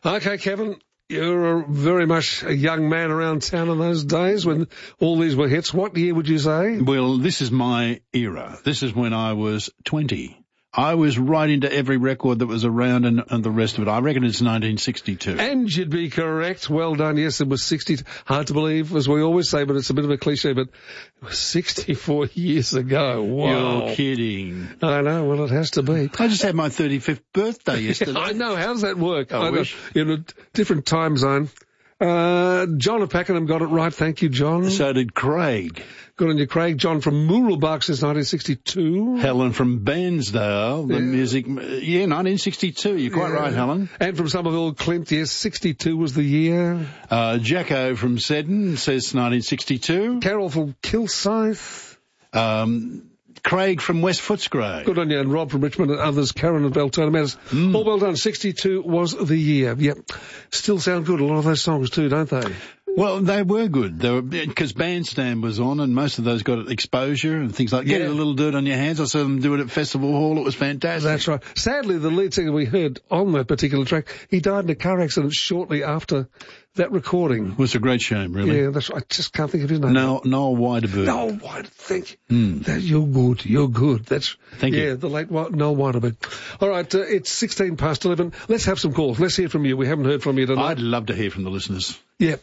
Okay, Kevin, you're very much a young man around town in those days when all these were hits. What year would you say? Well, this is my era. This is when I was 20. I was right into every record that was around and the rest of it. I reckon it's 1962. And you'd be correct. Well done. Yes, it was 60. Hard to believe, as we always say, but it's a bit of a cliche, but it was 64 years ago. Wow. You're kidding. I know. Well, it has to be. I just had my 35th birthday yesterday. I know. How does that work? I wish. In a different time zone. John of Pakenham got it right. Thank you, John. So did Craig. Good on you, Craig. John from Mooralbark since 1962. Helen from Bairnsdale, the music. Yeah, 1962. You're quite right, Helen. And from Somerville, Clint, yes, 62 was the year. Jacko from Seddon says 1962. Carol from Kilsyth. Craig from West Footscray. Good on you. And Rob from Richmond and others. Karen and Beltona Matters. All well done. 62 was the year. Yep. Still sound good. A lot of those songs too, don't they? Well, they were good. They were, because Bandstand was on and most of those got exposure and things like getting a little dirt on your hands. I saw them do it at Festival Hall. It was fantastic. That's right. Sadly, the lead singer we heard on that particular track, he died in a car accident shortly after that recording. It was a great shame, really. Yeah, that's right. I just can't think of his name. Noel Widerbird. Noel Widerbird. Thank you. You're good. You're good. Thank you. Yeah, the late Noel Widerbird. All right, it's 16 past 11. Let's have some calls. Let's hear from you. We haven't heard from you tonight. I'd love to hear from the listeners. Yeah.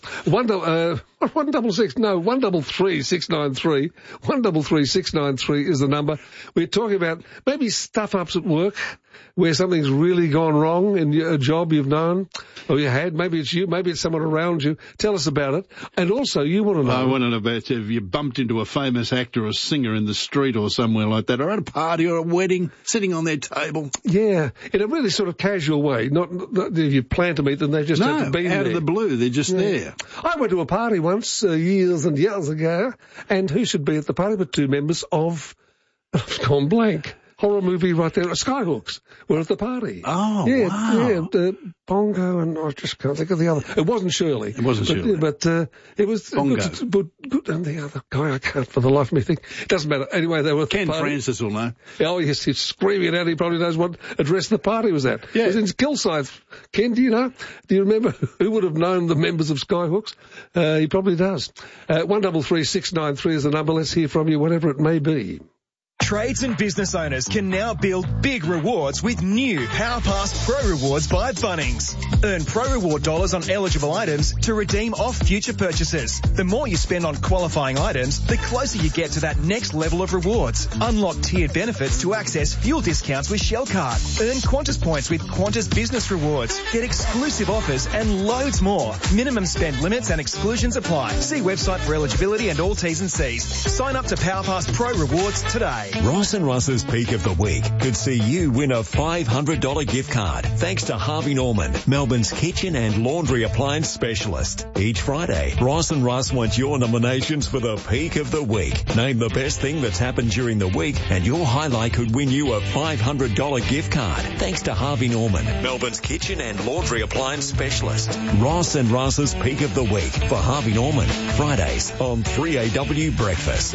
133-693. 133-693 is the number. We're talking about maybe stuff-ups at work where something's really gone wrong in a job you've known or you had. Maybe it's you, maybe it's someone around you. Tell us about it. And also, you want to know. I want to know about if you bumped into a famous actor or singer in the street or somewhere like that, or at a party or a wedding, sitting on their table. Yeah, in a really sort of casual way. Not if you plan to meet them, they just haven't been there. Out of the blue, they're just there. I went to a party once, years and years ago, and who should be at the party but two members of, I've gone blank, horror movie right there, Skyhooks, were at the party. Oh, yeah, wow. Yeah, Bongo and I just can't think of the other. It wasn't Shirley. It wasn't Shirley. But it was Bongo. Good, and the other guy, I can't for the life of me think. It doesn't matter. Anyway, they were at the Ken party. Francis will know. Oh, yes, he's screaming it out. He probably knows what address the party was at. Yeah. It was in Kilsyth. Ken, do you know? Do you remember who would have known the members of Skyhooks? He probably does. 133-693 is the number. Let's hear from you, whatever it may be. Trades and business owners can now build big rewards with new PowerPass Pro Rewards by Bunnings. Earn Pro Reward dollars on eligible items to redeem off future purchases. The more you spend on qualifying items, the closer you get to that next level of rewards. Unlock tiered benefits to access fuel discounts with Shell Card. Earn Qantas points with Qantas Business Rewards. Get exclusive offers and loads more. Minimum spend limits and exclusions apply. See website for eligibility and all T's and C's. Sign up to PowerPass Pro Rewards today. Ross and Russ's Peak of the Week could see you win a $500 gift card thanks to Harvey Norman, Melbourne's kitchen and laundry appliance specialist. Each Friday, Ross and Russ want your nominations for the Peak of the Week. Name the best thing that's happened during the week and your highlight could win you a $500 gift card thanks to Harvey Norman, Melbourne's kitchen and laundry appliance specialist. Ross and Russ's Peak of the Week for Harvey Norman, Fridays on 3AW Breakfast.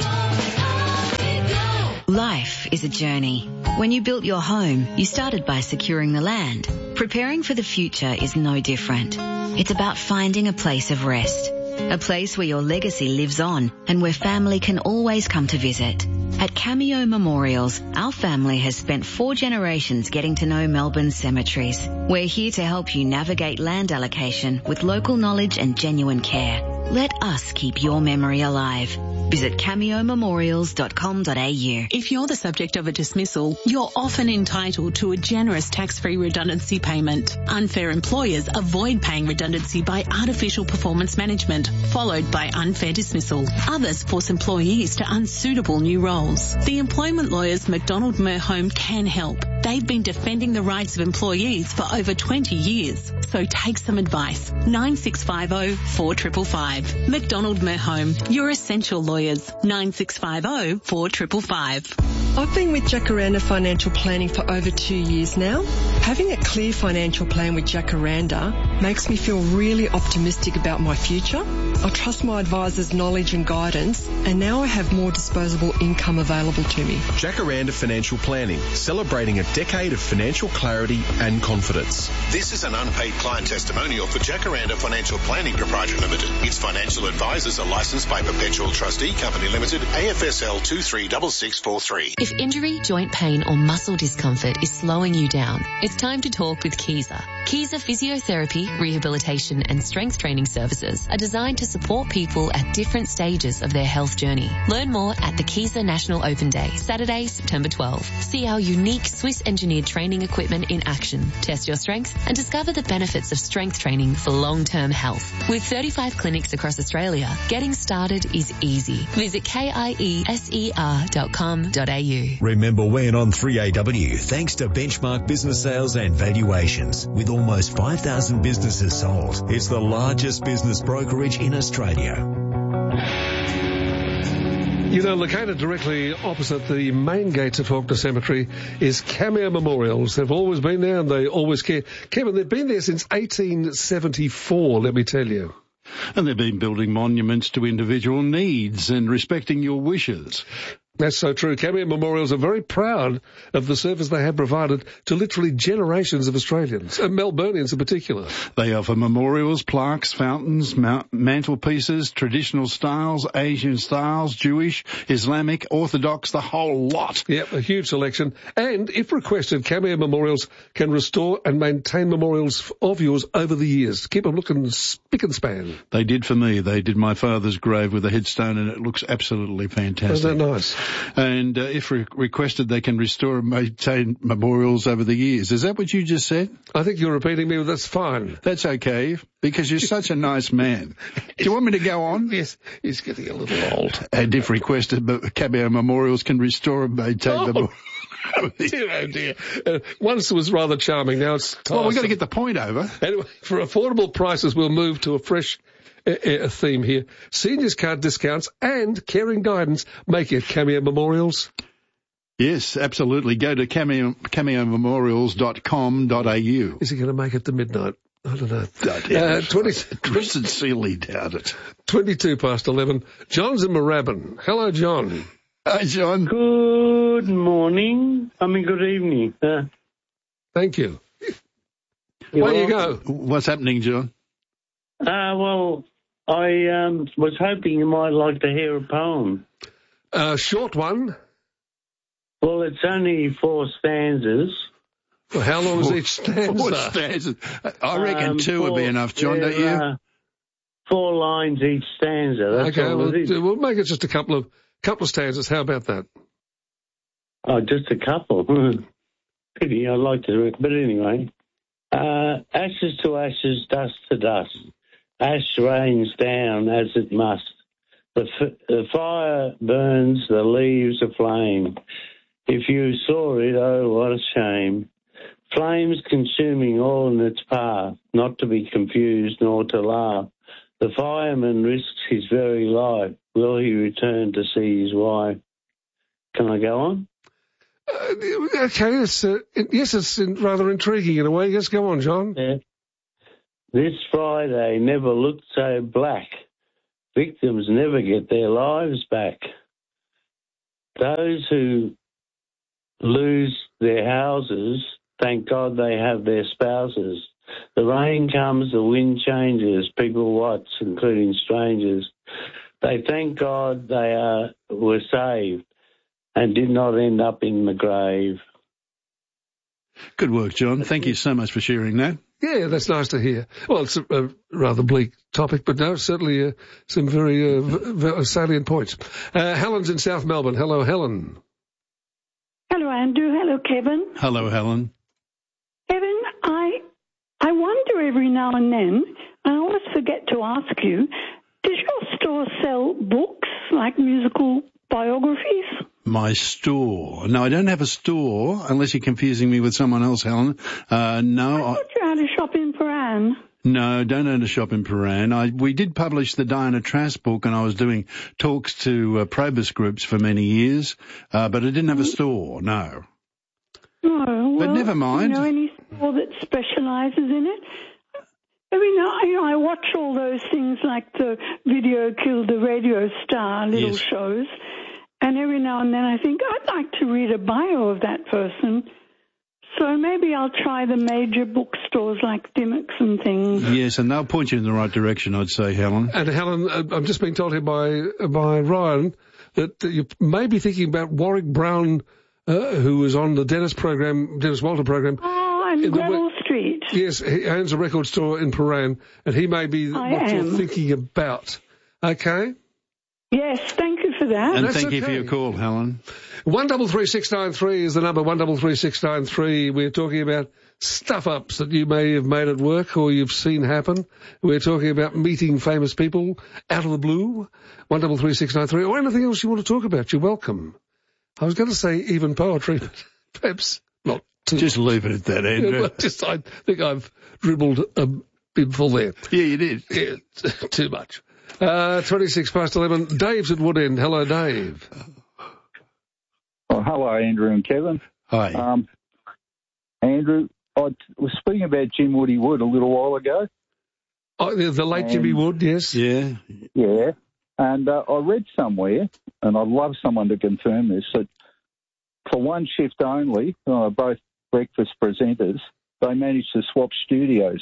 Life is a journey. When you built your home, you started by securing the land. Preparing for the future is no different. It's about finding a place of rest, a place where your legacy lives on and where family can always come to visit. At Cameo Memorials, our family has spent 4 generations getting to know Melbourne's cemeteries. We're here to help you navigate land allocation with local knowledge and genuine care. Let us keep your memory alive. Visit cameomemorials.com.au. If you're the subject of a dismissal, you're often entitled to a generous tax-free redundancy payment. Unfair employers avoid paying redundancy by artificial performance management, followed by unfair dismissal. Others force employees to unsuitable new roles. The employment lawyers McDonald Merhome can help. They've been defending the rights of employees for over 20 years. So take some advice. 9650 4555. McDonald Merhome, your essential lawyers. 9650 4555. I've been with Jacaranda Financial Planning for over 2 years now. Having a clear financial plan with Jacaranda makes me feel really optimistic about my future. I trust my advisor's knowledge and guidance, and now I have more disposable income available to me. Jacaranda Financial Planning, celebrating a decade of financial clarity and confidence. This is an unpaid client testimonial for Jacaranda Financial Planning Proprietary Limited. Its financial advisors are licensed by Perpetual Trustee Company Limited, AFSL 236643. If injury, joint pain or muscle discomfort is slowing you down, it's time to talk with Kiza. Kiza Physiotherapy, Rehabilitation and Strength Training Services are designed to support people at different stages of their health journey. Learn more at the Kiza National Open Day, Saturday, September 12. See our unique Swiss-engineered training equipment in action, test your strength and discover the benefits of strength training for long-term health. With 35 clinics across Australia, getting started is easy. Visit kieser.com.au. Remember, when on 3AW, thanks to Benchmark Business Sales and Valuations. With almost 5,000 businesses sold, it's the largest business brokerage in Australia. You know, located directly opposite the main gates of Faulkner Cemetery is Cameo Memorials. They've always been there and they always care. Kevin, they've been there since 1874, let me tell you. And they've been building monuments to individual needs and respecting your wishes. That's so true. Cameo Memorials are very proud of the service they have provided to literally generations of Australians, and Melburnians in particular. They offer memorials, plaques, fountains, mantelpieces, traditional styles, Asian styles, Jewish, Islamic, Orthodox, the whole lot. Yep, a huge selection. And if requested, Cameo Memorials can restore and maintain memorials of yours over the years. Keep them looking spick and span. They did for me. They did my father's grave with a headstone, and it looks absolutely fantastic. Isn't that nice? And if requested, they can restore and maintain memorials over the years. Is that what you just said? I think you're repeating me, but that's fine. That's okay, because you're such a nice man. Do you want me to go on? Yes, he's getting a little old. And if requested, Cameo Memorials can restore and maintain memorials. Oh dear. Once it was rather charming, now it's tiresome. Well, we've got to get the point over. Anyway, for affordable prices, we'll move to a fresh theme here. Seniors card discounts and caring guidance make it Cameo Memorials. Yes, absolutely. Go to cameomemorials.com.au. Is he going to make it to midnight? I don't know. Sincerely doubt it. 22 past 11. John's in Moorabbin. Hello, John. Hi, John. Good morning. Good evening. Thank you. Where you go? What's happening, John? Well, I was hoping you might like to hear a poem. Short one. Well, it's only 4 stanzas. Well, how long is each stanza? 4 stanzas. I reckon 2 would be enough, John, don't you? 4 lines each stanza. That's okay, all it is. We'll make it just a couple of stanzas. How about that? Oh, just a couple. Pity. I'd like to, but anyway. Ashes to ashes, dust to dust. Ash rains down as it must. The fire burns, the leaves aflame. If you saw it, oh, what a shame. Flames consuming all in its path, not to be confused nor to laugh. The fireman risks his very life. Will he return to see his wife? Can I go on? Okay, yes, it's rather intriguing in a way. Yes, go on, John. Yeah. This Friday never looked so black. Victims never get their lives back. Those who lose their houses, thank God they have their spouses. The rain comes, the wind changes, people watch, including strangers. They thank God they were saved and did not end up in the grave. Good work, John. Thank you so much for sharing that. Yeah, that's nice to hear. Well, it's a rather bleak topic, but no, certainly some very salient points. Helen's in South Melbourne. Hello, Helen. Hello, Andrew. Hello, Kevin. Hello, Helen. Kevin, I wonder every now and then, I always forget to ask you, does your store sell books like musical biographies? My store? No, I don't have a store, unless you're confusing me with someone else, Helen. No. I thought you had a shop in Paran. No, don't own a shop in Paran. We did publish the Diana Trask book, and I was doing talks to Probus groups for many years, but I didn't have a store, no. No, well, but never mind. Do you know any store that specialises in it? I mean, I watch all those things like the Video Killed the Radio Star little shows, and every now and then I think, I'd like to read a bio of that person. So maybe I'll try the major bookstores like Dymocks and things. Yes, and they'll point you in the right direction, I'd say, Helen. And Helen, I'm just being told here by Ryan that you may be thinking about Warwick Brown, who was on the Dennis Walter program. Oh, and Gravel Street. Yes, he owns a record store in Prahran, and he may be what you're thinking about. Okay? Yes, thank you for that. And thank you for your call, Helen. 133693 is the number, 133693. We're talking about stuff-ups that you may have made at work or you've seen happen. We're talking about meeting famous people out of the blue, 133693, or anything else you want to talk about. You're welcome. I was going to say even poetry, but perhaps not too. Just leave it at that, Andrew. I think I've dribbled a bit full there. Yeah, you did. Yeah, too much. 26 past 11. Dave's at Woodend. Hello, Dave. Oh, hello, Andrew and Kevin. Hi. Andrew, I was speaking about Jim Woody Wood a little while ago. Oh, the late Jimmy Wood, yes. Yeah. Yeah. And I read somewhere, and I'd love someone to confirm this, that for one shift only, both breakfast presenters, they managed to swap studios.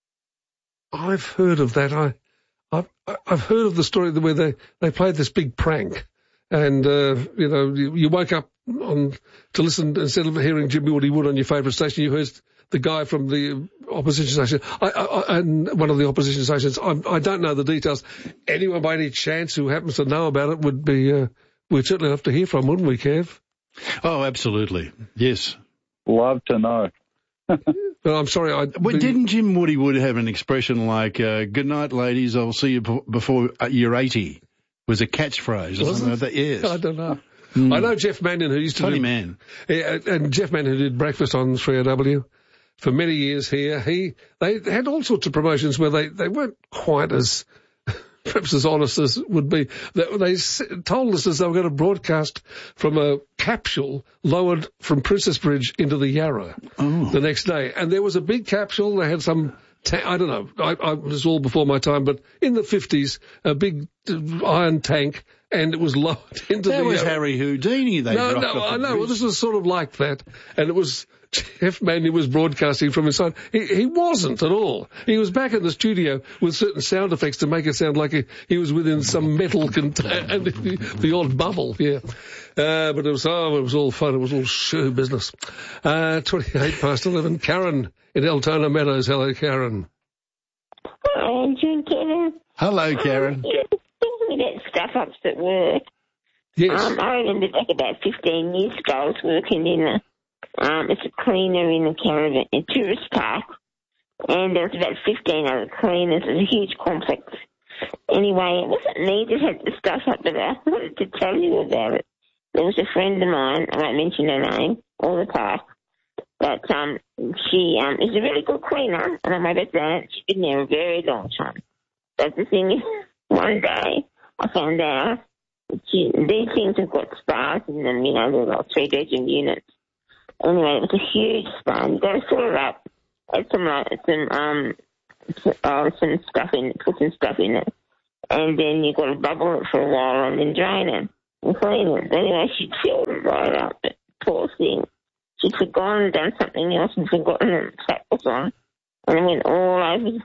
I've heard of that. I've heard of the story where they played this big prank, and you woke up to listen, instead of hearing Jimmy Woody Wood on your favourite station, you heard the guy from the opposition station, and one of the opposition stations. I don't know the details. Anyone by any chance who happens to know about it would be we'd certainly have to hear from, wouldn't we, Kev? Oh, absolutely. Yes. Love to know. But I'm sorry, didn't Jim Woody Wood have an expression like, good night, ladies, I'll see you before you're 80, was a catchphrase or something like that? Yes. I don't know. I know Jeff Mannion, who used to Funny man. Yeah, and Jeff Mannion, who did breakfast on 3AW for many years here, they had all sorts of promotions where they weren't quite as perhaps as honest as would be. They told us as they were going to broadcast from a capsule lowered from Princess Bridge into the Yarra the next day. And there was a big capsule. They had some, I don't know, I was all before my time, but in the 50s, a big iron tank, and it was lowered into the Yarra. That was Harry Houdini. No, I know. Well, this was sort of like that. And it was Jeff Mannion was broadcasting from inside. He wasn't at all. He was back in the studio with certain sound effects to make it sound like he was within some metal container, the odd bubble, yeah. But it was all fun. It was all show business. 28 past 11. Karen in Altona Meadows. Hello, Karen. Hello, Andrew, Kevin. Hello, Karen. Talking about stuff-ups at work. Yes. I remember back about 15 years ago, I was working in it's a cleaner in the caravan, a tourist park, and there was about 15 other cleaners. It was a huge complex. Anyway, it wasn't me that had the stuff up, but I wanted to tell you about it. There was a friend of mine, I won't mention her name, or the park, but she is a really good cleaner, and I might bet that she's been there a very long time. But the thing is, one day I found out that these things have got spas in them, they're like 3-bedroom units. Anyway, it was a huge spa. You got to fill it up, add some stuff in it, put some stuff in it, and then you got to bubble it for a while and then drain it and clean it. Anyway, she filled it right up. But poor thing, she'd forgotten and done something else and forgotten that the tap was on, and it went all over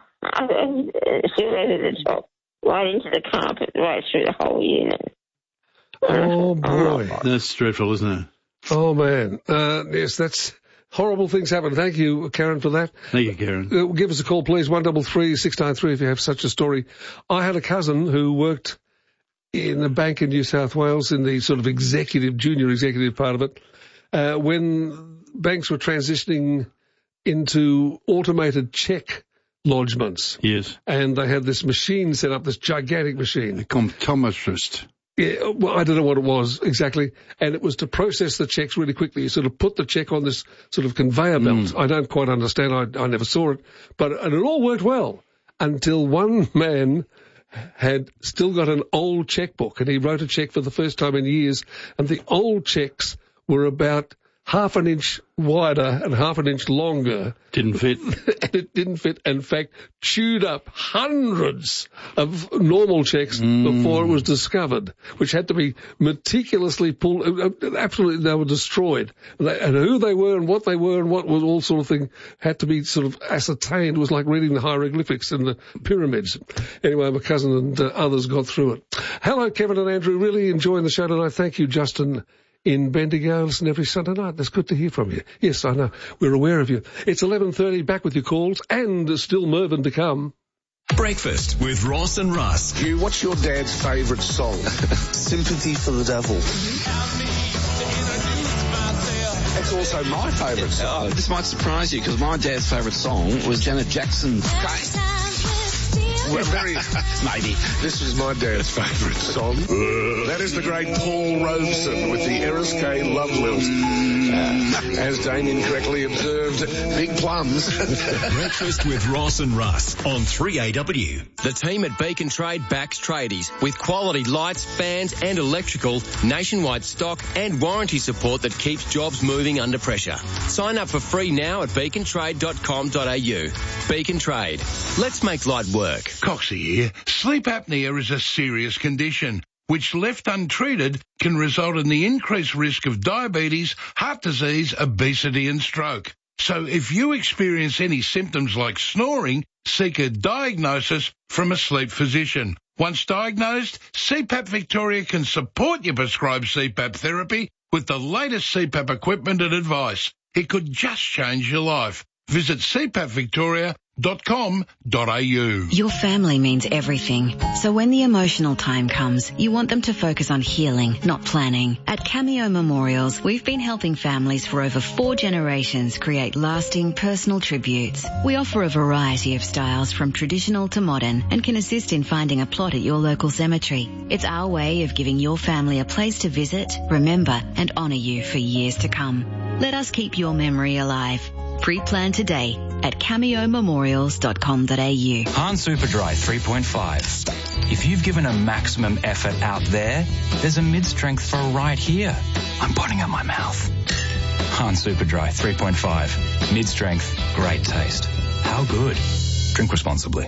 the top, right into the carpet, right through the whole unit. Oh boy, that's dreadful, isn't it? Oh, man. Yes, that's horrible things happen. Thank you, Karen, for that. Thank you, Karen. Give us a call, please, 133-693 if you have such a story. I had a cousin who worked in a bank in New South Wales in the sort of junior executive part of it, when banks were transitioning into automated cheque lodgements. Yes. And they had this machine set up, this gigantic machine. A comptometrist. Yeah, well, I don't know what it was exactly, and it was to process the checks really quickly. You sort of put the check on this sort of conveyor belt. I don't quite understand. I never saw it, and it all worked well until one man had still got an old checkbook, and he wrote a check for the first time in years, and the old checks were about half an inch wider and half an inch longer. Didn't fit. And it didn't fit. In fact, chewed up hundreds of normal checks before it was discovered, which had to be meticulously pulled. Absolutely, they were destroyed. And who they were and what was all sort of thing had to be sort of ascertained. It was like reading the hieroglyphics in the pyramids. Anyway, my cousin and others got through it. Hello, Kevin and Andrew. Really enjoying the show tonight. Thank you, Justin in Bendigo. Listen every Sunday night. That's good to hear from you. Yes, I know. We're aware of you. It's 11:30. Back with your calls and still Mervyn to come. Breakfast with Ross and Russ. What's your dad's favourite song? Sympathy for the Devil. That's also my favourite song. This might surprise you because my dad's favourite song was Janet Jackson's. Well, maybe. This was my dad's favourite song. That is the great Paul Robeson with the Eris K Love Lilt. As Damien correctly observed, big plums. Breakfast with Ross and Russ on 3AW. The team at Beacon Trade backs tradies with quality lights, fans and electrical, nationwide stock and warranty support that keeps jobs moving under pressure. Sign up for free now at beacontrade.com.au. Beacon Trade. Let's make light work. Coxie here. Sleep apnea is a serious condition which, left untreated, can result in the increased risk of diabetes, heart disease, obesity and stroke. So if you experience any symptoms like snoring, seek a diagnosis from a sleep physician. Once diagnosed, CPAP Victoria can support your prescribed CPAP therapy with the latest CPAP equipment and advice. It could just change your life. Visit cpapvictoria.com.au. Your family means everything. So when the emotional time comes, you want them to focus on healing, not planning. At Cameo Memorials, we've been helping families for over 4 generations create lasting personal tributes. We offer a variety of styles from traditional to modern and can assist in finding a plot at your local cemetery. It's our way of giving your family a place to visit, remember and honour you for years to come. Let us keep your memory alive. Pre-plan today at cameomemorials.com.au. Han Superdry 3.5. If you've given a maximum effort out there, there's a mid-strength for right here. I'm putting up my mouth. Han Superdry 3.5. Mid-strength, great taste. How good? Drink responsibly.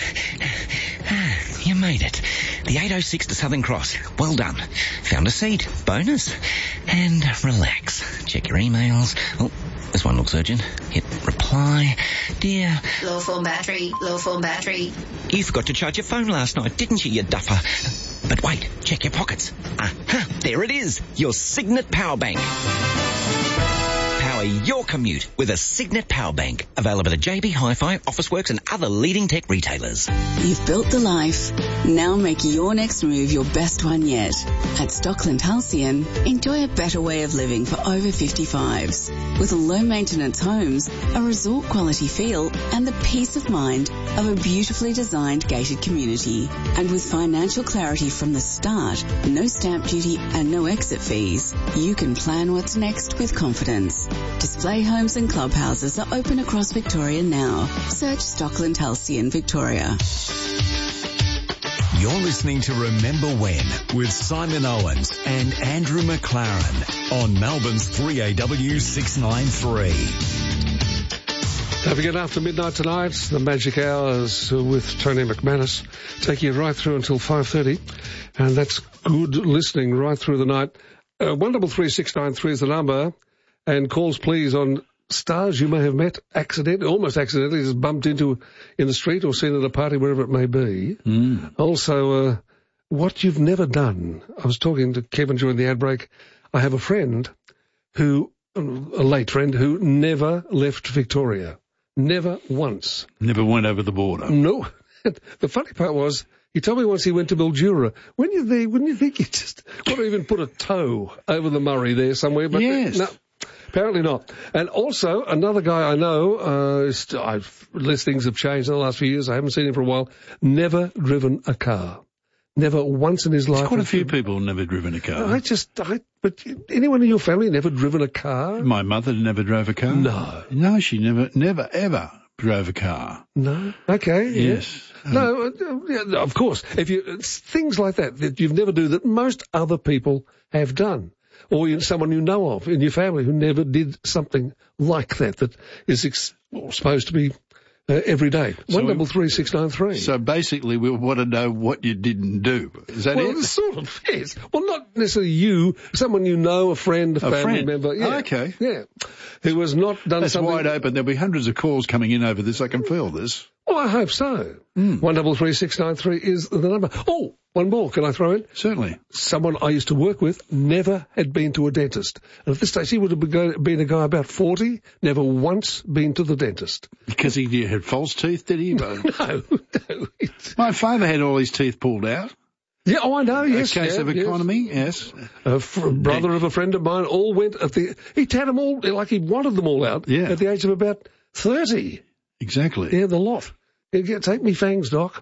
You made it. The 806 to Southern Cross. Well done. Found a seat. Bonus. And relax. Check your emails. Oh, this one looks urgent. Hit reply. Dear. Low form battery. Low form battery. You forgot to charge your phone last night, didn't you duffer? But wait, check your pockets. Aha, there it is. Your Signet Power Bank. Power your commute with a Signet Power Bank. Available at JB Hi-Fi, Officeworks and other leading tech retailers. You've built the life. Now make your next move your best one yet. At Stockland Halcyon, enjoy a better way of living for over 55s. With low-maintenance homes, a resort-quality feel and the peace of mind of a beautifully designed gated community. And with financial clarity from the start, no stamp duty and no exit fees, you can plan what's next with confidence. Display homes and clubhouses are open across Victoria now. Search Stockland Halcyon Victoria. You're listening to Remember When with Simon Owens and Andrew McLaren on Melbourne's 3AW 693. Don't forget, after midnight tonight, the magic hours with Tony McManus take you right through until 5:30, and that's good listening right through the night. 133693 is the number, and calls please on stars you may have met almost accidentally, just bumped into in the street or seen at a party, wherever it may be. Also, what you've never done. I was talking to Kevin during the ad break. I have a friend a late friend, who never left Victoria. Never once. Never went over the border. No. The funny part was, he told me once he went to Mildura. When you're there, wouldn't you think you just want to even put a toe over the Murray there somewhere? But yes. No. Apparently not. And also, another guy I know, unless things have changed in the last few years, I haven't seen him for a while, never driven a car. Never once in his life. There's quite a few people never driven a car. But anyone in your family never driven a car? My mother never drove a car. No, she never ever drove a car. No? Okay. Yes. No, of course. Things like that you've never do that most other people have done. or someone you know of in your family who never did something like that is supposed to be every day. 133693. So basically, we want to know what you didn't do. Is that it? Well, sort of, yes. Well, not necessarily you, someone you know, a friend, a family member. Yeah. Oh, okay. Yeah. Who has not done That's something. wide open. There'll be hundreds of calls coming in over this. I can feel this. Well, I hope so. 133693 is the number. Oh, one more. Can I throw in? Certainly. Someone I used to work with never had been to a dentist. And at this stage, he would have been a guy about 40, never once been to the dentist. Because he had false teeth, did he? No. My father had all his teeth pulled out. Yeah, oh, I know, yes. A case of economy, yes. A brother of a friend of mine all went he had them all, like he wanted them all out at the age of about 30. Exactly. Yeah, the lot. Yeah, take me fangs, Doc.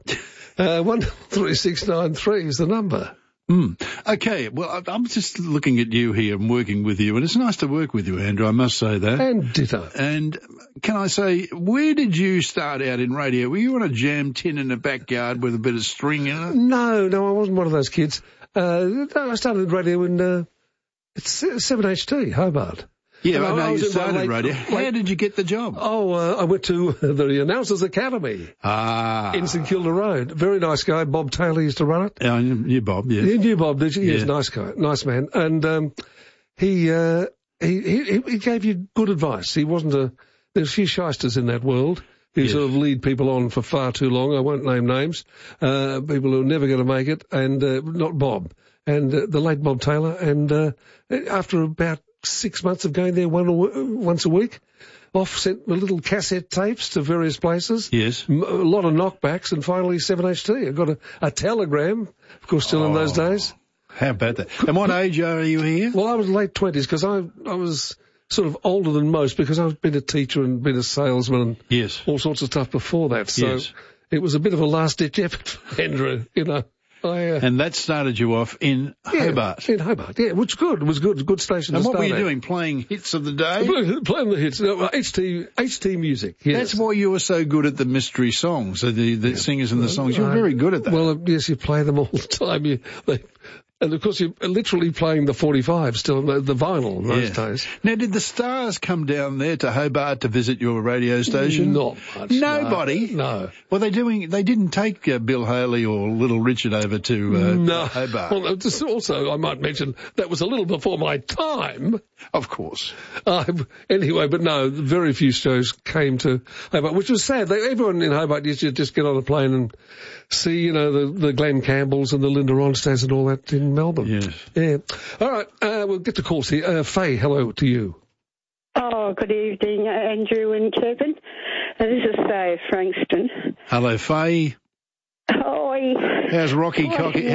133693 is the number. Okay, well, I'm just looking at you here and working with you, and it's nice to work with you, Andrew, I must say that. And ditto. And can I say, where did you start out in radio? Were you on a jam tin in the backyard with a bit of string in it? No, I wasn't one of those kids. I started radio in 7HT, Hobart. Yeah, I know you started radio. How did you get the job? Oh, I went to the Announcers Academy. In St Kilda Road. Very nice guy. Bob Taylor used to run it. I knew Bob, yes. You knew Bob, did you? Yeah. Yes, nice guy. Nice man. And he gave you good advice. He wasn't there's a few shysters in that world who sort of lead people on for far too long. I won't name names. People who are never going to make it, and not Bob. And the late Bob Taylor. And after about 6 months of going there once a week, sent little cassette tapes to various places. Yes. A lot of knockbacks, and finally 7HT. I got a telegram, of course, still in those days. How about that? And what age are you here? Well, I was late 20s because I was sort of older than most because I've been a teacher and been a salesman and all sorts of stuff before that. So it was a bit of a last-ditch effort for Andrew, you know. And that started you off in Hobart. In Hobart, yeah, which was good. It was good. Good station and to what start were you doing? Playing hits of the day? Playing the hits. HT music, yes. That's why you were so good at the mystery songs, the singers and the songs. You were very good at that. Well, yes, you play them all the time. And, of course, you're literally playing the 45 still, the vinyl in those days. Now, did the Stars come down there to Hobart to visit your radio station? Not much. Nobody? No. Well, they didn't take Bill Haley or Little Richard over to Hobart. Well, also, I might mention, that was a little before my time. Of course. Anyway, but no, very few shows came to Hobart, which was sad. Everyone in Hobart used to just get on a plane and see, you know, the Glenn Campbells and the Linda Ronstadts and all that in Melbourne. Yes. Yeah. All right, we'll get to calls here. Faye, hello to you. Oh, good evening, Andrew and Kevin. This is Faye Frankston. Hello, Faye. Oi. How's Rocky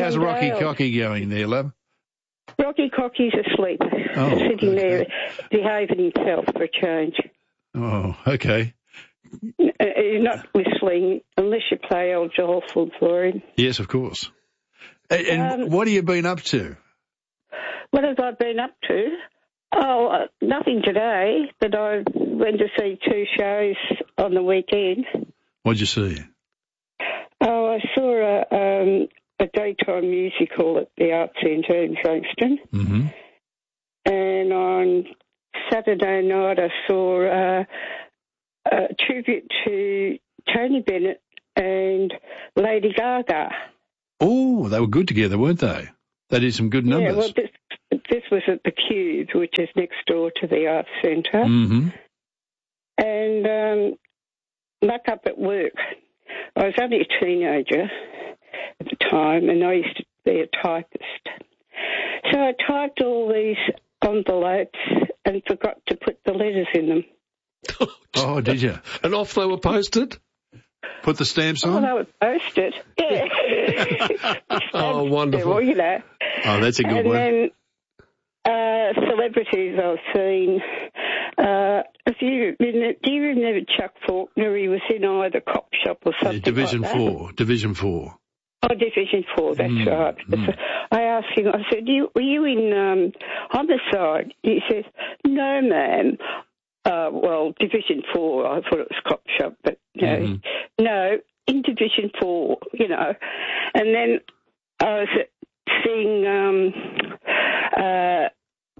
Cocky going there, love? Rocky Cocky's asleep, sitting there behaving himself for a change. Oh, okay. He's not whistling unless you play Old Jolford for him. Yes, of course. And what have you been up to? What have I been up to? Oh, nothing today, but I went to see 2 shows on the weekend. What'd you see? Oh, I saw a daytime musical at the Arts Centre in Frankston. Mm-hmm. And on Saturday night I saw a tribute to Tony Bennett and Lady Gaga. Oh, they were good together, weren't they? They did some good numbers. Yeah, well, this was at the Cube, which is next door to the Arts Centre. Mm-hmm. And luck up at work. I was only a teenager at the time, and I used to be a typist. So I typed all these envelopes and forgot to put the letters in them. Oh, did you? And off they were posted? Put the stamps on? Oh, they were posted, yeah. Oh, wonderful. Well, you know. Oh, that's a good one. And then celebrities I've seen. Do you remember Chuck Faulkner? He was in either Cop Shop or something Division like that. 4. Division 4. Oh, Division 4, that's right. I asked him, I said, were you in Homicide? He says, no, ma'am. Well, Division 4, I thought it was Cop Shop, but no, in Division 4, you know. And then I was seeing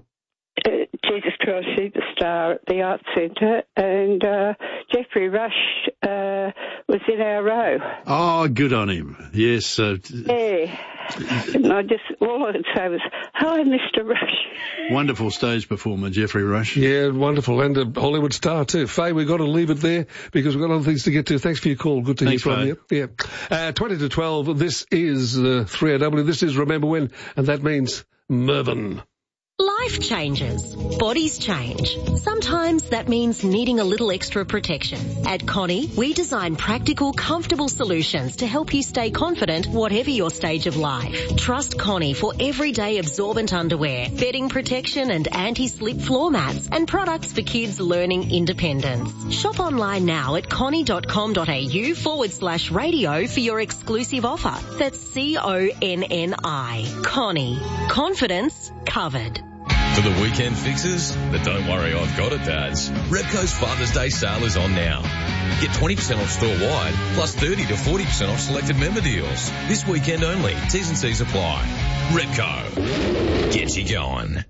Jesus Christ Superstar at the Arts Centre, and Jeffrey Rush was in our row. Oh, good on him. Yes. Yeah. And all I could say was, "Hi, Mr. Rush." Wonderful stage performer, Jeffrey Rush. Yeah, wonderful. And a Hollywood star too. Faye, we've got to leave it there because we've got other things to get to. Thanks for your call. Good to hear from you. Yeah. 20 to 12. This is 3AW. This is Remember When, and that means Mervyn. Life changes. Bodies change. Sometimes that means needing a little extra protection. At Connie, we design practical, comfortable solutions to help you stay confident whatever your stage of life. Trust Connie for everyday absorbent underwear, bedding protection and anti-slip floor mats, and products for kids learning independence. Shop online now at connie.com.au/radio for your exclusive offer. That's CONNI. Connie. Confidence covered. For the weekend fixes, but don't worry, I've got it, Dads. Repco's Father's Day sale is on now. Get 20% off store-wide, plus 30 to 40% off selected member deals. This weekend only. T's and C's apply. Repco. Get you going.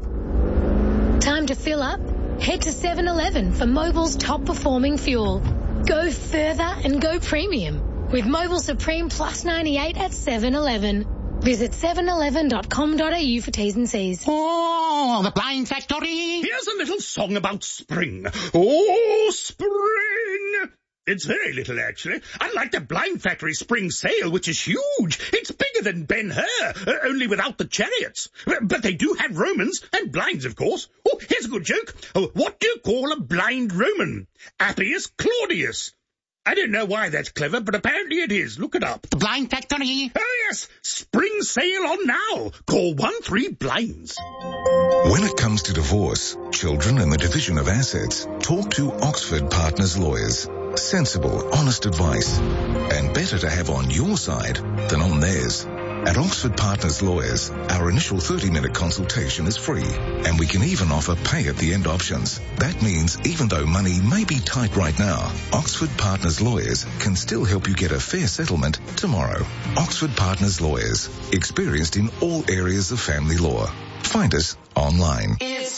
Time to fill up? Head to 7-Eleven for Mobil's top-performing fuel. Go further and go premium with Mobil Supreme Plus 98 at 7-Eleven. Visit 711.com.au for T's and C's. Oh, the Blind Factory! Here's a little song about spring. Oh, spring! It's very little, actually. Unlike the Blind Factory spring sale, which is huge. It's bigger than Ben-Hur, only without the chariots. But they do have Romans and blinds, of course. Oh, here's a good joke. What do you call a blind Roman? Appius Claudius. I don't know why that's clever, but apparently it is. Look it up. The Blind Factory. Oh, yes. Spring sale on now. Call 13-BLINDS. When it comes to divorce, children and the division of assets, talk to Oxford Partners Lawyers. Sensible, honest advice. And better to have on your side than on theirs. At Oxford Partners Lawyers, our initial 30-minute consultation is free, and we can even offer pay-at-the-end options. That means even though money may be tight right now, Oxford Partners Lawyers can still help you get a fair settlement tomorrow. Oxford Partners Lawyers, experienced in all areas of family law. Find us online. It's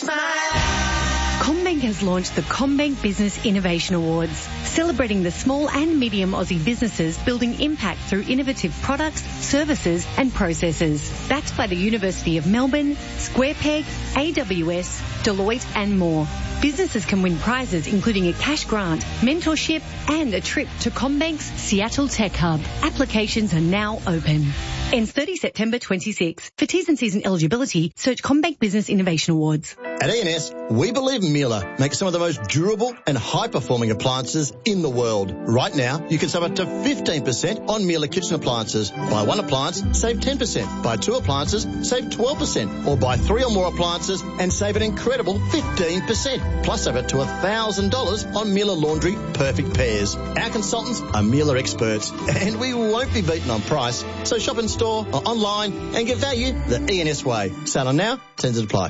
CommBank has launched the CommBank Business Innovation Awards, celebrating the small and medium Aussie businesses building impact through innovative products, services and processes. Backed by the University of Melbourne, SquarePeg, AWS, Deloitte and more. Businesses can win prizes including a cash grant, mentorship and a trip to CommBank's Seattle Tech Hub. Applications are now open. Ends 30 September 26. For T's and C's and eligibility, search CommBank Business Innovation Awards. At E&S, we believe Miele makes some of the most durable and high-performing appliances in the world. Right now, you can save up to 15% on Miele kitchen appliances. Buy one appliance, save 10%. Buy two appliances, save 12%. Or buy three or more appliances and save an incredible 15%. Plus over to $1,000 on Miele Laundry Perfect Pairs. Our consultants are Miele experts, and we won't be beaten on price. So shop in store or online and get value the E&S way. Sale on now, terms apply.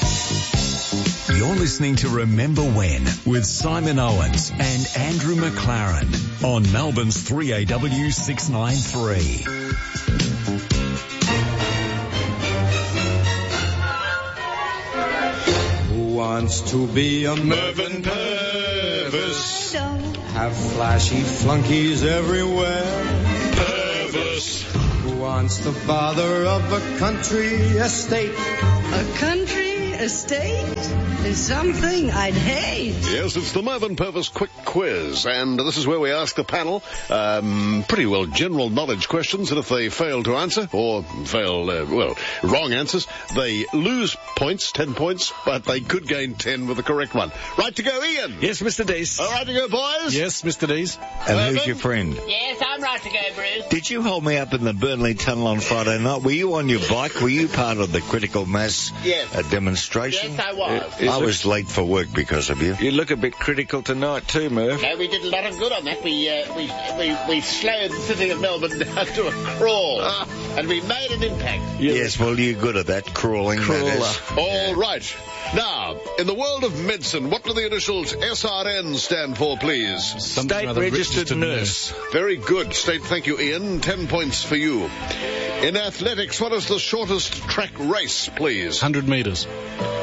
You're listening to Remember When with Simon Owens and Andrew McLaren on Melbourne's 3AW 693. Who wants to be a Mervyn Purvis? Have flashy flunkies everywhere. Purvis. Who wants the bother of a country estate? A country estate is something I'd hate. Yes, it's the Mervyn Purvis Quick Quiz, and this is where we ask the panel pretty well general knowledge questions, and if they fail to answer, or fail, wrong answers, they lose points, 10 points, but they could gain 10 with the correct one. Right to go, Ian? Yes, Mr. Dees. All right to go, boys? Yes, Mr. Dees. And who's your friend? Yes, I'm right to go, Bruce. Did you hold me up in the Burnley Tunnel on Friday night? Were you on your bike? Were you part of the critical mass demonstration? Yes, I was. I was late for work because of you. You look a bit critical tonight too, Merv. No, we did a lot of good on that. We slowed the city of Melbourne down to a crawl, and we made an impact. Yes, well, you're good at that, crawling. That All right. Now, in the world of medicine, what do the initials SRN stand for, please? State Registered Nurse. Very good. Thank you, Ian. 10 points for you. In athletics, what is the shortest track race, please? 100 metres.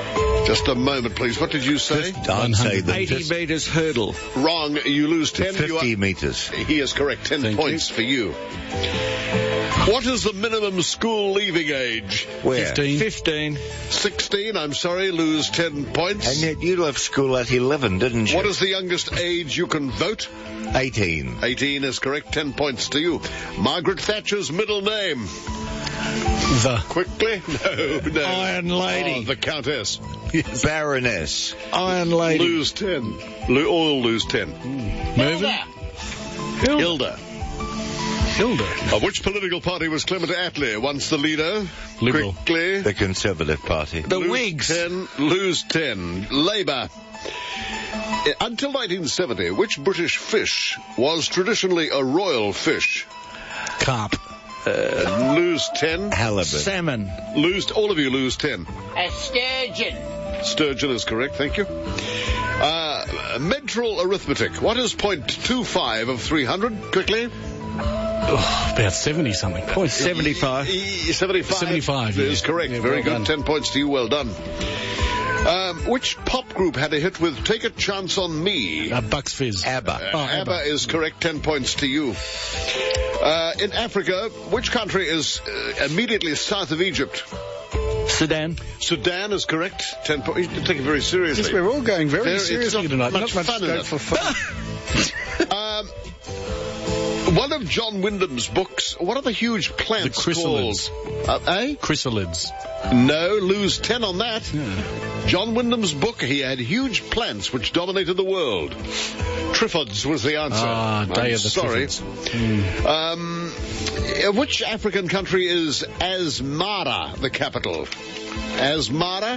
Just a moment, please. What did you say? I'd say the 80 metres hurdle. Wrong. You lose 10. 50 metres. He is correct. 10 points for you. What is the minimum school leaving age? Where? 15. 16, I'm sorry, lose 10 points. And yet you left school at 11, didn't you? What is the youngest age you can vote? 18. 18 is correct. 10 points to you. Margaret Thatcher's middle name? Quickly? No. Iron Lady. Oh, the Countess. Yes. Baroness. Iron Lady. Lose 10. All lose 10. Mervyn? Hilda. Of which political party was Clement Attlee once the leader? Liberal. Quickly. The Conservative Party. The Whigs. 10, lose 10. Labour. Until 1970, which British fish was traditionally a royal fish? Carp. Lose 10. Halibut. Salmon. All of you lose 10. A sturgeon. Sturgeon is correct, thank you. Mental arithmetic. What is 0.25 of 300? Quickly. About 70-something points. 75. 75 is correct. Yeah, Very well good. done. 10 points to you. Well done. Which pop group had a hit with Take a Chance on Me? Bucks Fizz. ABBA. ABBA is correct. 10 points to you. In Africa, which country is immediately south of Egypt? Sudan. Sudan is correct. 10 points. You take it very seriously. Yes, we're all going very It's seriously not tonight. much Not much fun in scope it. for fun. One of John Wyndham's books, what are the huge plants chrysalids. called? Chrysalids. No, lose 10 on that. Yeah. John Wyndham's book, he had huge plants which dominated the world. Triffids was the answer. Day of the sorry. Triffids. Which African country is Asmara, the capital? Asmara?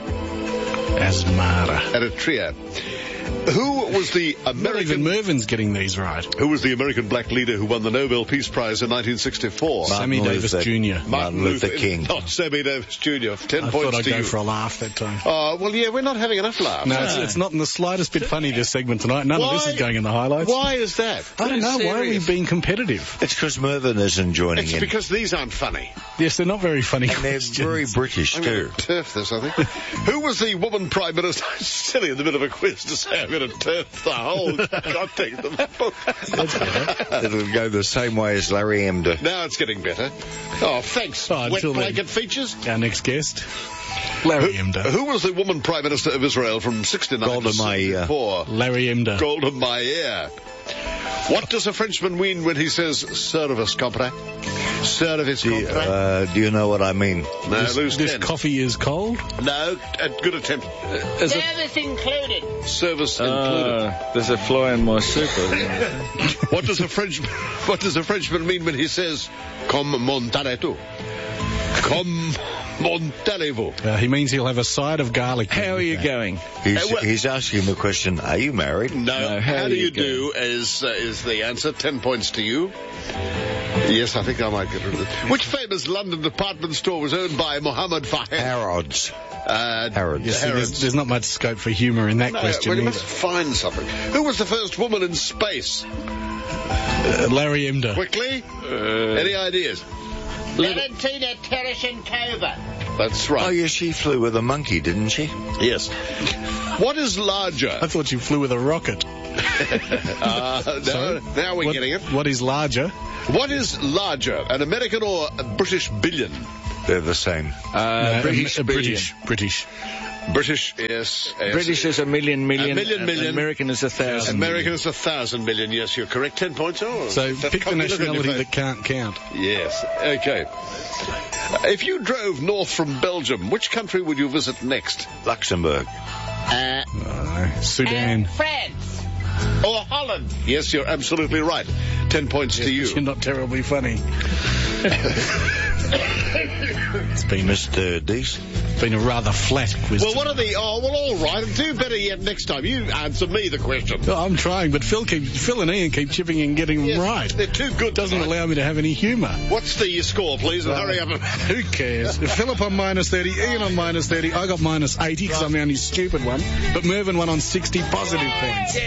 Eritrea. Who was the American... Not even Mervyn's getting these right. Who was the American black leader who won the Nobel Peace Prize in 1964? Sammy Davis Jr. Martin Luther King. Not Sammy Davis Jr. 10 I points thought I'd to go you. for a laugh that time. Oh, well, yeah, we're not having enough laughs. No, it's not in the slightest bit funny, this segment tonight. None of this is going in the highlights. Why is that? I don't know. Why are we being competitive? It's because Mervyn isn't joining It's in. because these aren't funny. Yes, they're not very funny And they're questions. very British, I'm too. going to turf this, I think. Who was the woman Prime Minister? It's silly in the middle of a quiz to say I'm going to turf the whole context of the book. It'll go the same way as Larry Emder. Now it's getting better. Oh, thanks. Oh, Wet until then. blanket features. Our next guest, Larry Emder. Who was the woman Prime Minister of Israel from 69 Golda to Meir. 74? Larry Emder. Golda Meir. What does a Frenchman mean when he says service compre? Service compre? Do you know what I mean? No, lose This 10. coffee is cold? No, good attempt. Service included. Service included. There's a fly in my soup. What does a Frenchman mean when he says "Comme montarez-vous"? Comme montarez-vous? He means he'll have a side of garlic. How are you going? He's asking the question, are you married? No. How do you do is the answer. 10 points to you. Yes, I think I might get rid of it. Which famous London department store was owned by Mohammed Fahed? Harrods. Harrods. Yes, there's not much scope for humour in that question Well, you either. must find something. Who was the first woman in space? Larry Emder. Quickly. Any ideas? Valentina Tereshchenkova. That's right. Oh, yes, she flew with a monkey, didn't she? Yes. What is larger? I thought you flew with a rocket. No, now we're getting it. What is larger? What is larger, an American or a British billion? They're the same. British British. British, yes. British is a million. A million. American is 1,000. American is 1,000 million. Yes, you're correct. 10 points. Oh, So that pick the cocky look on your nationality face. that can't count. Yes. Okay. If you drove north from Belgium, which country would you visit next? Luxembourg. Sudan. France. Or Holland? Yes, you're absolutely right. 10 points to you. You're not terribly funny. It's been Mr. Deese. been a rather flat quiz. Well, what are the... Oh, well, all right. Do better yet next time. You answer me the question. Well, I'm trying, but Phil and Ian keep chipping in and getting them right. They're too good. Doesn't allow me to have any humour. What's the score, please? And hurry up. Who cares? Philip on minus 30, Ian on minus 30. I got minus 80 because I'm the only stupid one. But Mervyn won on 60 positive points.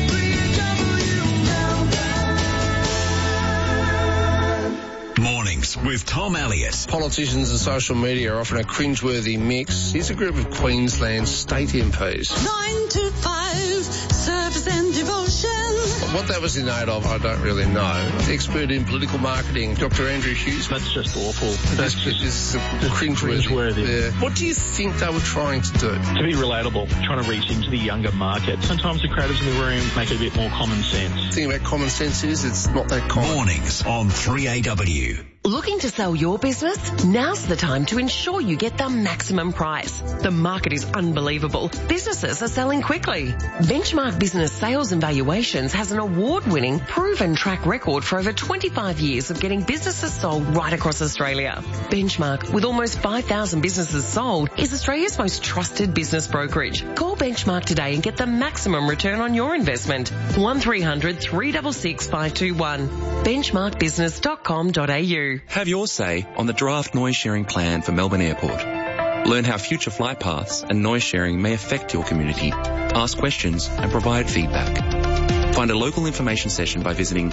Mornings with Tom Elliott. Politicians and social media are often a cringeworthy mix. Here's a group of Queensland state MPs. 9 to 5, service and devotion. What that was in aid of, I don't really know. Expert in political marketing, Dr. Andrew Hughes. That's just awful. This is cringeworthy. Yeah. What do you think they were trying to do? To be relatable, trying to reach into the younger market. Sometimes the creatives in the room make it a bit more common sense. The thing about common sense is it's not that common. Mornings on 3AW. Looking to sell your business? Now's the time to ensure you get the maximum price. The market is unbelievable. Businesses are selling quickly. Benchmark Business Sales and Valuations has an award-winning, proven track record for over 25 years of getting businesses sold right across Australia. Benchmark, with almost 5,000 businesses sold, is Australia's most trusted business brokerage. Call Benchmark today and get the maximum return on your investment. 1300 366 521. benchmarkbusiness.com.au. Have your say on the draft noise sharing plan for Melbourne Airport. Learn how future flight paths and noise sharing may affect your community. Ask questions and provide feedback. Find a local information session by visiting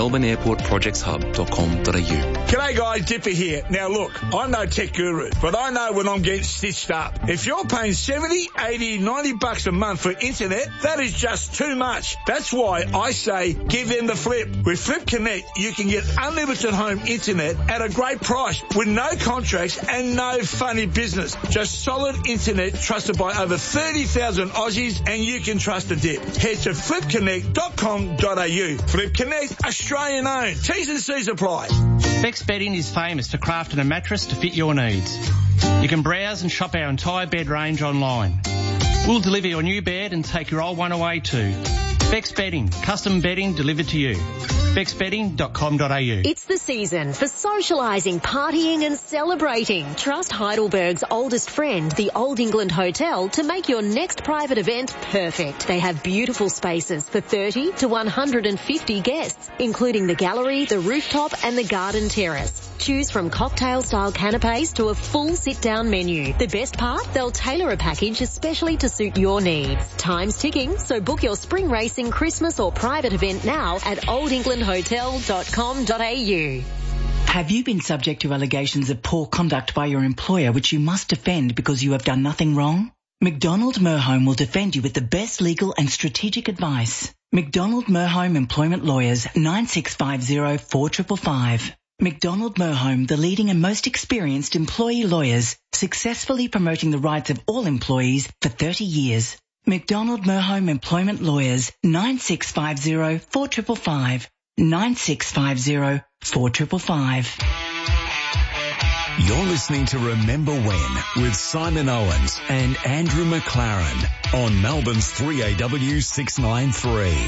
melbourneairportprojectshub.com.au. G'day guys, Dipper here. Now look, I'm no tech guru, but I know when I'm getting stitched up. If you're paying 70, 80, 90 bucks a month for internet, that is just too much. That's why I say give them the flip. With Flip Connect, you can get unlimited home internet at a great price with no contracts and no funny business. Just solid internet trusted by over 30,000 Aussies, and you can trust a dip. Head to flipconnect.com.au. Flip Connect, Australian owned. T's and C's apply. Beck's Bedding is famous for crafting a mattress to fit your needs. You can browse and shop our entire bed range online. We'll deliver your new bed and take your old one away too. Beck's Bedding, custom bedding delivered to you. BecksBedding.com.au. It's the season for socialising, partying and celebrating. Trust Heidelberg's oldest friend, the Old England Hotel, to make your next private event perfect. They have beautiful spaces for 30 to 150 guests, including the gallery, the rooftop and the garden terrace. Choose from cocktail-style canapes to a full sit-down menu. The best part? They'll tailor a package especially to suit your needs. Time's ticking, so book your spring racing, Christmas or private event now at oldenglandhotel.com.au. Have you been subject to allegations of poor conduct by your employer which you must defend because you have done nothing wrong? McDonald Merholm will defend you with the best legal and strategic advice. McDonald Merholm Employment Lawyers, 9650 4555. McDonald Merholm, the leading and most experienced employee lawyers, successfully promoting the rights of all employees for 30 years. McDonald Merholm Employment Lawyers, 9650 4555. 9650 4555. You're listening to Remember When with Simon Owens and Andrew McLaren on Melbourne's 3AW 693.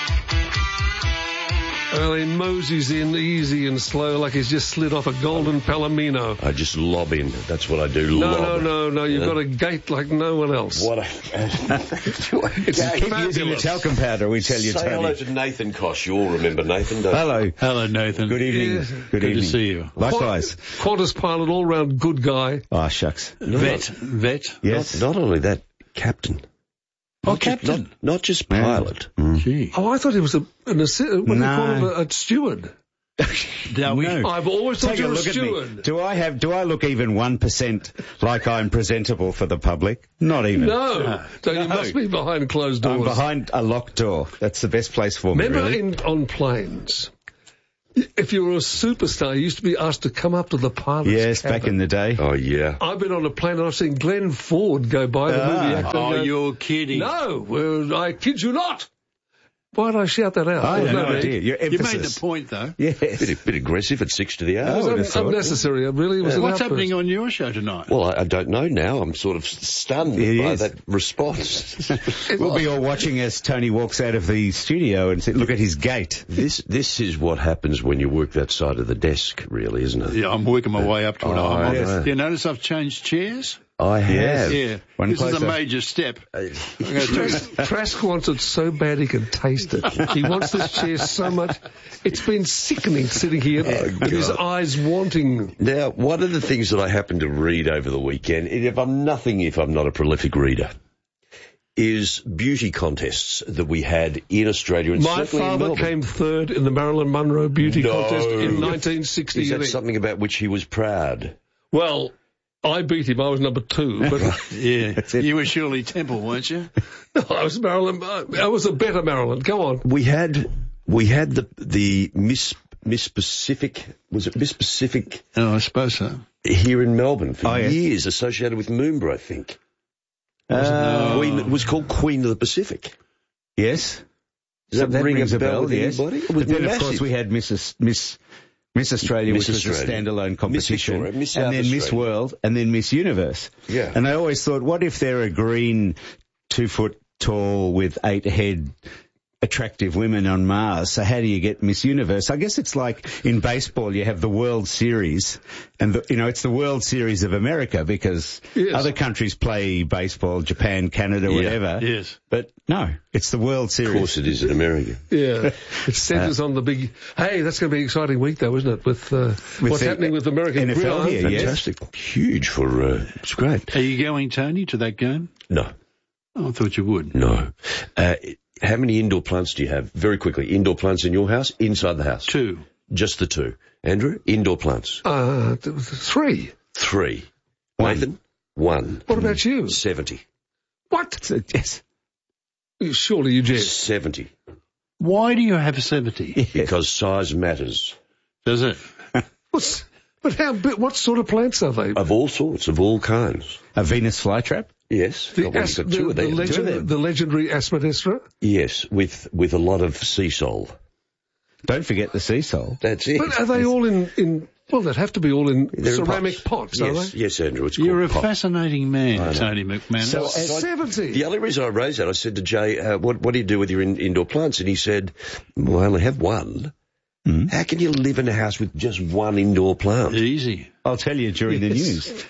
Well, he moseys in easy and slow like he's just slid off a golden palomino. I just lob in. That's what I do. No. You've got a gait like no one else. What a... Keep using the talcum powder, we tell you, Say Tony. hello to Nathan Kosh. You all remember Nathan, don't Hello. Hello, Nathan. Good evening. Yeah. Good evening. to see you. Likewise. Qantas pilot, all-round good guy. Oh, shucks. Vet. Yes. Not only that, captain. Captain. Not just pilot. Gee. Oh, I thought he was a steward. No. I've always thought Take you a were a look at me. steward. Do I look even 1% like I'm presentable for the public? Not even. No. So you must be behind closed doors. I'm behind a locked door. That's the best place for me, Remember really. on planes, if you were a superstar, you used to be asked to come up to the pilot's Yes, cabin. back in the day. Oh, yeah. I've been on a plane and I've seen Glenn Ford go by, the movie actor. Oh, you're kidding. No, I kid you not. Why did I shout that out? I have no me. idea. Your You emphasis. made the point, though. Yes. Bit aggressive at 6 to the hour. It was unnecessary. It really was an What's outburst. happening on your show tonight? Well, I don't know now. I'm sort of stunned by that response. We'll be all watching as Tony walks out of the studio and look at his gait. This is what happens when you work that side of the desk, really, isn't it? Yeah, I'm working my way up to it. I know. You notice I've changed chairs? I have. Yeah. One This is closer. a major step. Trask wants it so bad he can taste it. He wants this chair so much. It's been sickening sitting here with his eyes wanting. Now, one of the things that I happened to read over the weekend, if I'm not a prolific reader, is beauty contests that we had in Australia. And My certainly in father Melbourne. came third in the Marilyn Monroe beauty contest in 1960. Is that something about which he was proud? Well, I beat him. I was number 2. But Yeah. You were Shirley Temple, weren't you? I was Marilyn. I was a better Marilyn. Go on. We had the Miss Pacific. Was it Miss Pacific? Oh, I suppose so. Here in Melbourne for years, associated with Moomba, I think. It was called Queen of the Pacific. Yes. Does that ring rings a bell with yes. anybody? It was But then, massive. of course, we had Miss Australia, which was a standalone competition, Miss and then Miss Australia. World, and then Miss Universe. Yeah. And I always thought, what if they're a green, 2 foot tall with 8 head attractive women on Mars? So how do you get Miss Universe? I guess it's like in baseball, you have the World Series, and it's the World Series of America because other countries play baseball, Japan, Canada, whatever. Yes. But no, it's the World Series. Of course it is in America. Yeah, it centres on the big. Hey, that's going to be an exciting week, though, isn't it? With what's happening with American NFL here, Fantastic, huge for. It's great. Are you going, Tony, to that game? No. Oh, I thought you would. No. How many indoor plants do you have? Very quickly, indoor plants in your house, inside the house? 2. Just the 2. Andrew, indoor plants? 3. 3. Nathan? 1. What about you? 70. What? Yes. Surely you jest. 70. Why do you have 70? Because size matters. Does it? What sort of plants are they? Of all sorts, of all kinds. A Venus flytrap? Yes. The, Got 2 of them. the legendary Aspidestra? Yes, with a lot of sea salt. Don't forget the sea salt. That's it. But are they all in well, they'd have to be all in ceramic pots, are they? Yes, Andrew, it's You're a called pot. fascinating man, Tony McManus. So, 70. The only reason I raised that, I said to Jay, what do you do with your indoor plants? And he said, well, I only have 1. Mm. How can you live in a house with just 1 indoor plant? Easy. I'll tell you during the news.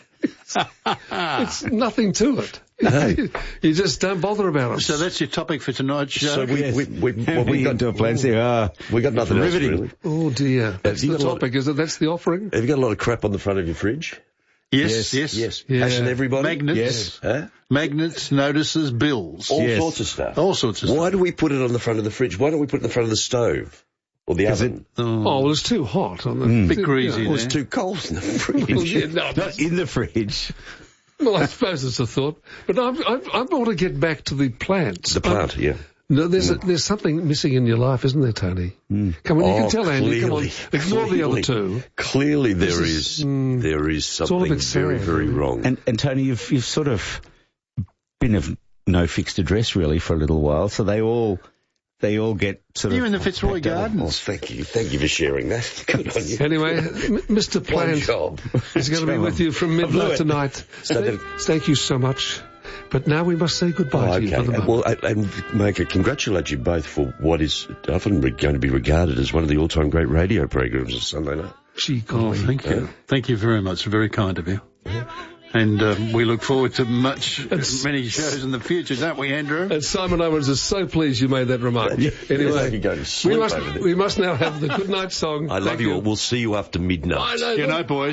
It's nothing to it. No. You just don't bother about it. So that's your topic for tonight's show. So we got indoor plants there. We got nothing else, really. Oh dear, that's the topic, is it? That's the offering. Have you got a lot of crap on the front of your fridge? Yes. Hasn't everybody? Magnets. Yes. Huh? Magnets, notices, bills. All sorts of stuff. All sorts of stuff. Why do we put it on the front of the fridge? Why don't we put it in the front of the stove? Or the oven? Well, it's too hot. On the bit greasy. Well, it's too cold in the fridge. Not in the fridge. Well, I suppose it's a thought. But I want to get back to the plants. The plant, yeah. No, there's something missing in your life, isn't there, Tony? Come on, you can tell Andy. Come on, ignore the other 2. Clearly there is something very, very wrong. And Tony, you've sort of been of no fixed address really for a little while, so they all get sort of... You're in the Fitzroy Gardens. Oh, thank you for sharing that. Good on you. Anyway, Mr. Plant is going to be with you from midnight tonight. Thank you so much. But now we must say goodbye to you for the moment. Well, and Maker, congratulate you both for what is often going to be regarded as one of the all-time great radio programs on Sunday night. Gee, golly. Thank you. Thank you very much. Very kind of you. Yeah. And we look forward to many shows in the future, don't we, Andrew? And Simon Owens is so pleased you made that remark. Anyway, we must now have the good night song. I love you all. We'll see you after midnight. Good night, boys.